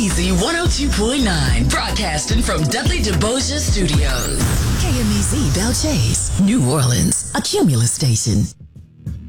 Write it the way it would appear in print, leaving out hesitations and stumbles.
KMEZ 102.9, broadcasting from Dudley DeBoja Studios. KMEZ Belle Chase, New Orleans, a Cumulus station.